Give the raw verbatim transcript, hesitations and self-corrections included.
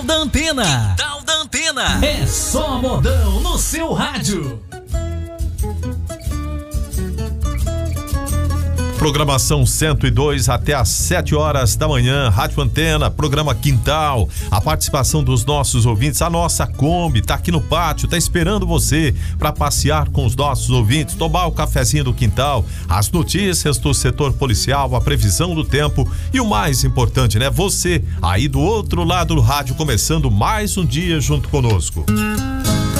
da Antena. Quintal da Antena. É só modão no seu rádio. Programação cento e dois até às sete horas da manhã, Rádio Antena, programa Quintal. A participação dos nossos ouvintes, a nossa Kombi tá aqui no pátio, tá esperando você para passear com os nossos ouvintes, tomar o cafezinho do quintal, as notícias do setor policial, a previsão do tempo e o mais importante, né? Você aí do outro lado do rádio, começando mais um dia junto conosco.